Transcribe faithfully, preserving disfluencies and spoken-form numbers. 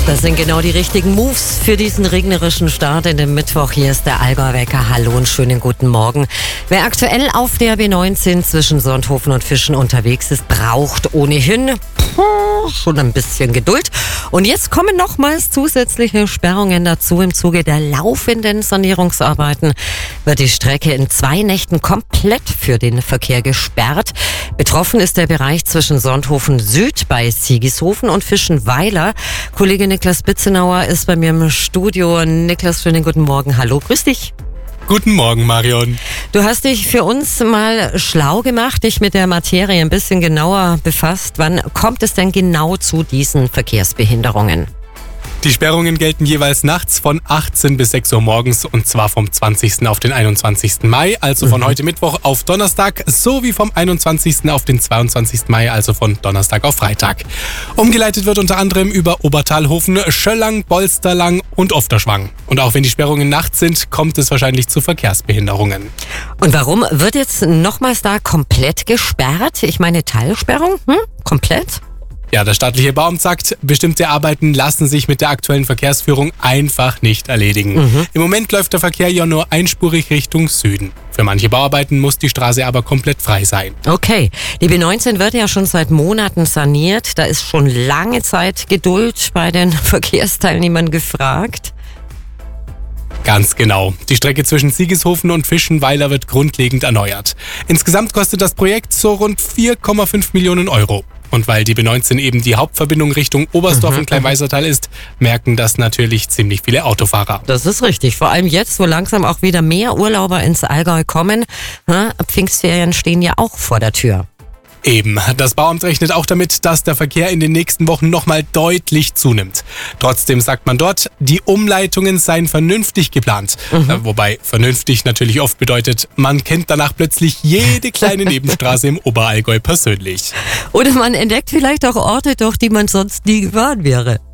Das sind genau die richtigen Moves für diesen regnerischen Start in den Mittwoch. Hier ist der Allgäu-Wecker. Hallo und schönen guten Morgen. Wer aktuell auf der B neunzehn zwischen Sonthofen und Fischen unterwegs ist, braucht ohnehin schon ein bisschen Geduld. Und jetzt kommen nochmals zusätzliche Sperrungen dazu. Im Zuge der laufenden Sanierungsarbeiten wird die Strecke in zwei Nächten komplett für den Verkehr gesperrt. Betroffen ist der Bereich zwischen Sonthofen Süd bei Siegishofen und Fischenweiler. Kollege Niklas Bitzenauer ist bei mir im Studio. Niklas, schönen guten Morgen. Hallo, grüß dich. Guten Morgen, Marion. Du hast dich für uns mal schlau gemacht, dich mit der Materie ein bisschen genauer befasst. Wann kommt es denn genau zu diesen Verkehrsbehinderungen? Die Sperrungen gelten jeweils nachts von achtzehn bis sechs Uhr morgens und zwar vom zwanzigsten auf den einundzwanzigsten Mai, also von mhm. heute Mittwoch auf Donnerstag, sowie vom einundzwanzigsten auf den zweiundzwanzigsten Mai, also von Donnerstag auf Freitag. Umgeleitet wird unter anderem über Obertalhofen, Schöllang, Bolsterlang und Ofterschwang. Und auch wenn die Sperrungen nachts sind, kommt es wahrscheinlich zu Verkehrsbehinderungen. Und warum wird jetzt nochmals da komplett gesperrt? Ich meine Teilsperrung? Hm? Komplett? Ja, das staatliche Bauamt sagt, bestimmte Arbeiten lassen sich mit der aktuellen Verkehrsführung einfach nicht erledigen. Mhm. Im Moment läuft der Verkehr ja nur einspurig Richtung Süden. Für manche Bauarbeiten muss die Straße aber komplett frei sein. Okay, die B neunzehn wird ja schon seit Monaten saniert. Da ist schon lange Zeit Geduld bei den Verkehrsteilnehmern gefragt. Ganz genau. Die Strecke zwischen Siegishofen und Fischenweiler wird grundlegend erneuert. Insgesamt kostet das Projekt so rund vier Komma fünf Millionen Euro. Und weil die B neunzehn eben die Hauptverbindung Richtung Oberstdorf mhm. und Kleinweisertal ist, merken das natürlich ziemlich viele Autofahrer. Das ist richtig. Vor allem jetzt, wo langsam auch wieder mehr Urlauber ins Allgäu kommen. Pfingstferien stehen ja auch vor der Tür. Eben. Das Bauamt rechnet auch damit, dass der Verkehr in den nächsten Wochen nochmal deutlich zunimmt. Trotzdem sagt man dort, die Umleitungen seien vernünftig geplant. Mhm. Äh, wobei vernünftig natürlich oft bedeutet, man kennt danach plötzlich jede kleine Nebenstraße im Oberallgäu persönlich. Oder man entdeckt vielleicht auch Orte, durch die man sonst nie gefahren wäre.